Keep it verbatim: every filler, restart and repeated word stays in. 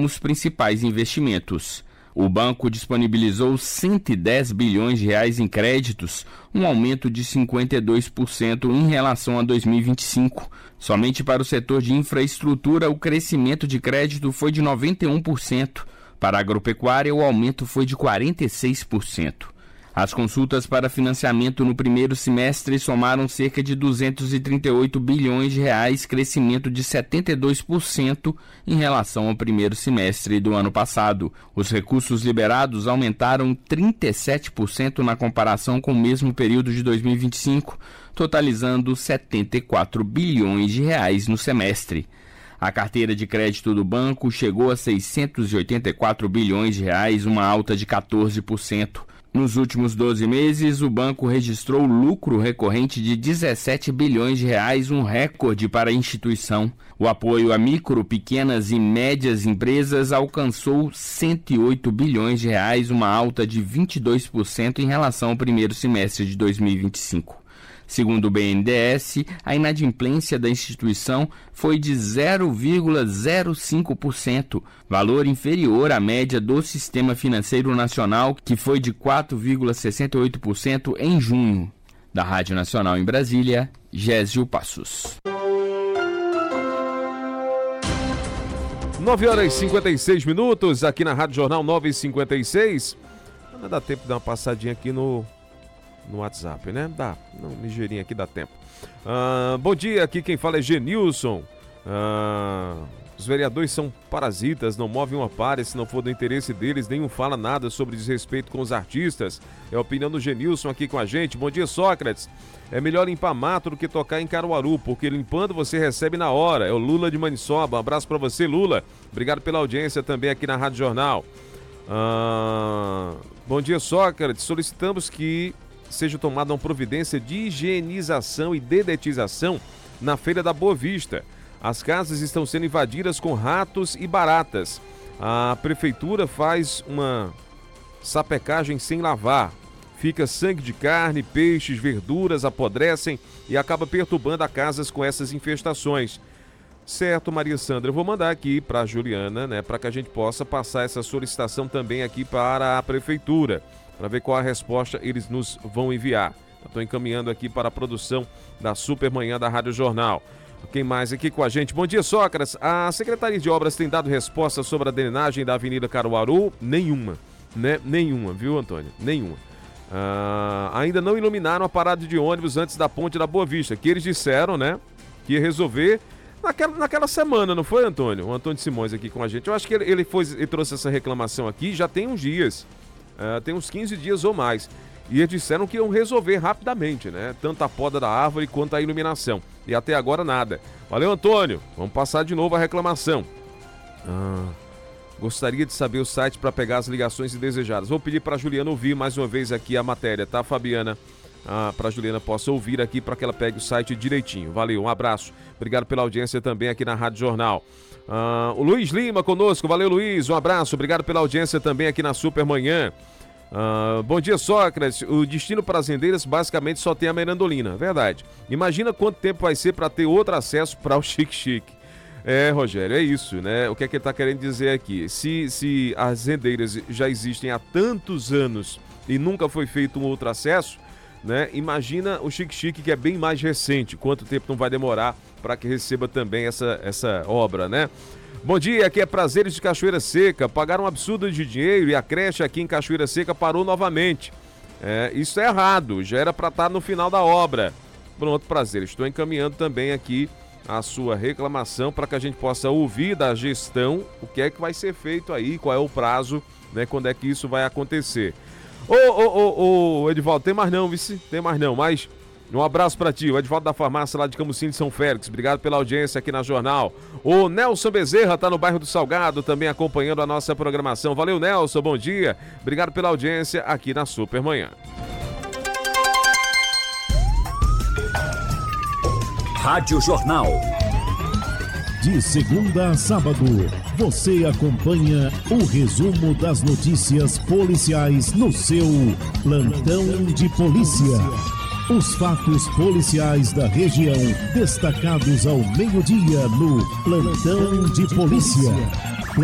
os principais investimentos. O banco disponibilizou cento e dez bilhões de reais em créditos, um aumento de cinquenta e dois por cento em relação a dois mil e vinte e cinco. Somente para o setor de infraestrutura, o crescimento de crédito foi de noventa e um por cento. Para a agropecuária, o aumento foi de quarenta e seis por cento. As consultas para financiamento no primeiro semestre somaram cerca de duzentos e trinta e oito bilhões de reais, crescimento de setenta e dois por cento em relação ao primeiro semestre do ano passado. Os recursos liberados aumentaram trinta e sete por cento na comparação com o mesmo período de dois mil e vinte e cinco, totalizando setenta e quatro bilhões de reais no semestre. A carteira de crédito do banco chegou a seiscentos e oitenta e quatro bilhões de reais, uma alta de quatorze por cento. Nos últimos doze meses, o banco registrou lucro recorrente de dezessete bilhões de reais, um recorde para a instituição. O apoio a micro, pequenas e médias empresas alcançou cento e oito bilhões de reais, uma alta de vinte e dois por cento em relação ao primeiro semestre de dois mil e vinte e cinco. Segundo o B N D E S, a inadimplência da instituição foi de zero vírgula zero cinco por cento, valor inferior à média do Sistema Financeiro Nacional, que foi de quatro vírgula sessenta e oito por cento em junho. Da Rádio Nacional em Brasília, Gésio Passos. nove horas e cinquenta e seis minutos, aqui na Rádio Jornal nove e cinquenta e seis. Não dá tempo de dar uma passadinha aqui no... no WhatsApp, né? Dá, não, ligeirinho aqui dá tempo. Ah, bom dia, aqui quem fala é Genilson. Ah, os vereadores são parasitas, não movem uma palha se não for do interesse deles, nenhum fala nada sobre desrespeito com os artistas. É a opinião do Genilson aqui com a gente. Bom dia, Sócrates. É melhor limpar mato do que tocar em Caruaru, porque limpando você recebe na hora. É o Lula de Maniçoba. Um abraço pra você, Lula. Obrigado pela audiência também aqui na Rádio Jornal. Ah, bom dia, Sócrates. Solicitamos que seja tomada uma providência de higienização e dedetização na Feira da Boa Vista. As casas estão sendo invadidas com ratos e baratas. A prefeitura faz uma sapecagem sem lavar. Fica sangue de carne, peixes, verduras apodrecem e acaba perturbando as casas com essas infestações. Certo, Maria Sandra, eu vou mandar aqui para a Juliana, né, para que a gente possa passar essa solicitação também aqui para a prefeitura, para ver qual a resposta eles nos vão enviar. Estou encaminhando aqui para a produção da Supermanhã da Rádio Jornal. Quem mais aqui com a gente? Bom dia, Sócrates. A Secretaria de Obras tem dado resposta sobre a drenagem da Avenida Caruaru? Nenhuma, né? Nenhuma, viu, Antônio? Nenhuma. Ah, ainda não iluminaram a parada de ônibus antes da ponte da Boa Vista, que eles disseram, né, que ia resolver naquela, naquela semana, não foi, Antônio? O Antônio Simões aqui com a gente. Eu acho que ele, ele, foi, ele trouxe essa reclamação aqui já tem uns dias. Uh, tem uns quinze dias ou mais. E eles disseram que iam resolver rapidamente, né? Tanto a poda da árvore quanto a iluminação. E até agora nada. Valeu, Antônio. Vamos passar de novo a reclamação. Ah, gostaria de saber o site para pegar as ligações indesejadas. Vou pedir para a Juliana ouvir mais uma vez aqui a matéria, tá, Fabiana? Ah, para a Juliana possa ouvir aqui para que ela pegue o site direitinho. Valeu, um abraço. Obrigado pela audiência também aqui na Rádio Jornal. Ah, o Luiz Lima conosco, valeu, Luiz, um abraço, obrigado pela audiência também aqui na Supermanhã. Ah, bom dia, Sócrates. O Destino Prazendeiras basicamente só tem a Mirandolina, verdade. Imagina quanto tempo vai ser para ter outro acesso para o Chique Chique. É, Rogério, é isso, né? O que é que ele está querendo dizer aqui? Se, se as rendeiras já existem há tantos anos e nunca foi feito um outro acesso, né? Imagina o Chique Chique, que é bem mais recente. Quanto tempo não vai demorar para que receba também essa, essa obra, né? Bom dia, aqui é Prazeres de Cachoeira Seca. Pagaram um absurdo de dinheiro e a creche aqui em Cachoeira Seca parou novamente. É, isso é errado, já era para estar no final da obra. Pronto, Prazeres, estou encaminhando também aqui a sua reclamação para que a gente possa ouvir da gestão o que é que vai ser feito aí, qual é o prazo, né? Quando é que isso vai acontecer. Ô, ô, ô, ô, Edivaldo, tem mais não, vice? Tem mais não, mas um abraço pra ti, o Edivaldo da farmácia lá de Camusim de São Félix, obrigado pela audiência aqui na Jornal. O Nelson Bezerra tá no bairro do Salgado, também acompanhando a nossa programação. Valeu, Nelson, bom dia, obrigado pela audiência aqui na Supermanhã. Rádio Jornal. De segunda a sábado, você acompanha o resumo das notícias policiais no seu Plantão de Polícia. Os fatos policiais da região, destacados ao meio-dia no Plantão de Polícia.